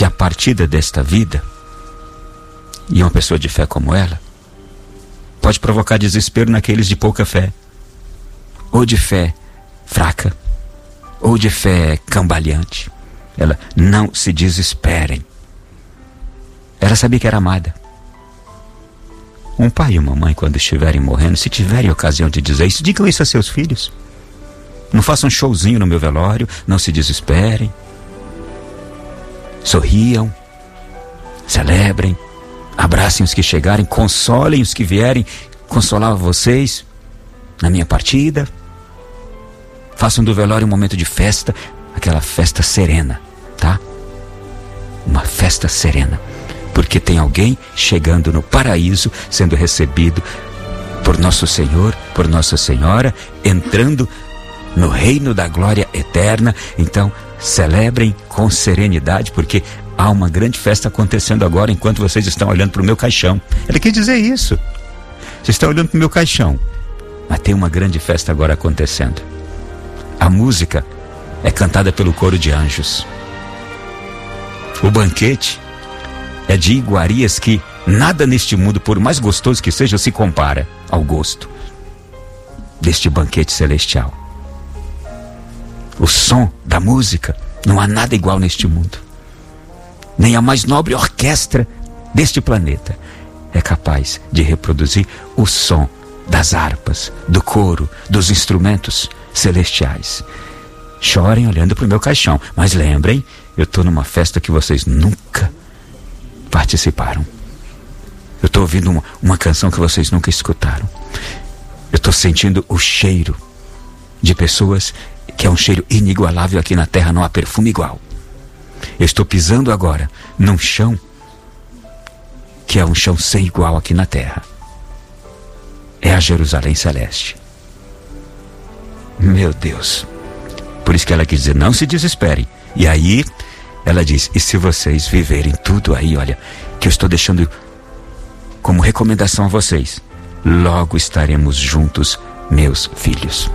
que a partida desta vida, e uma pessoa de fé como ela, pode provocar desespero naqueles de pouca fé, ou de fé fraca, ou de fé cambaleante. Ela: não se desesperem. Ela sabia que era amada. Um pai e uma mãe, quando estiverem morrendo, se tiverem ocasião de dizer isso, digam isso a seus filhos. Não façam um showzinho no meu velório, não se desesperem. Sorriam, celebrem, abracem os que chegarem, consolem os que vierem consolar vocês na minha partida. Façam do velório um momento de festa, aquela festa serena, tá? Uma festa serena, porque tem alguém chegando no paraíso, sendo recebido por nosso Senhor, por Nossa Senhora, entrando no reino da glória eterna. Então, celebrem com serenidade, porque há uma grande festa acontecendo agora enquanto vocês estão olhando para o meu caixão. Ele quer dizer isso. Vocês estão olhando para o meu caixão, mas tem uma grande festa agora acontecendo. A música é cantada pelo coro de anjos. O banquete é de iguarias que nada neste mundo, por mais gostoso que seja, se compara ao gosto deste banquete celestial. O som da música, não há nada igual neste mundo. Nem a mais nobre orquestra deste planeta é capaz de reproduzir o som das harpas, do coro, dos instrumentos celestiais. Chorem olhando para o meu caixão, mas lembrem, eu estou numa festa que vocês nunca participaram. Eu estou ouvindo uma canção que vocês nunca escutaram. Eu estou sentindo o cheiro de pessoas que é um cheiro inigualável. Aqui na terra não há perfume igual. Eu estou pisando agora num chão que é um chão sem igual aqui na terra. É a Jerusalém Celeste. Meu Deus. Por isso que ela quis dizer: não se desesperem. E aí ela diz: e se vocês viverem tudo aí, olha, que eu estou deixando como recomendação a vocês, logo estaremos juntos, meus filhos.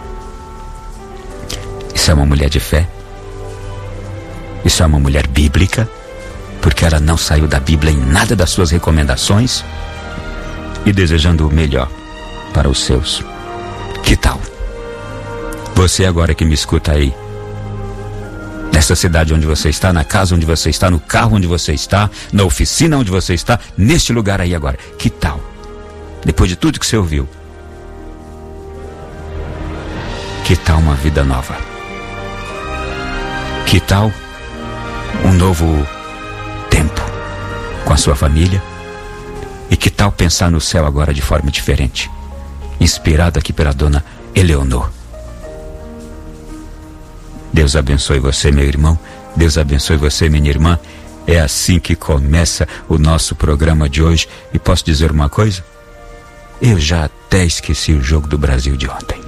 Isso é uma mulher de fé. Isso é uma mulher bíblica, porque ela não saiu da Bíblia em nada das suas recomendações, e desejando o melhor para os seus. Que tal? Você agora que me escuta aí, nessa cidade onde você está, na casa onde você está, no carro onde você está, na oficina onde você está, neste lugar aí agora. Que tal? Depois de tudo que você ouviu, que tal uma vida nova? Que tal um novo tempo com a sua família? E que tal pensar no céu agora de forma diferente, inspirado aqui pela dona Eleonor? Deus abençoe você, meu irmão. Deus abençoe você, minha irmã. É assim que começa o nosso programa de hoje. E posso dizer uma coisa? Eu já até esqueci o jogo do Brasil de ontem.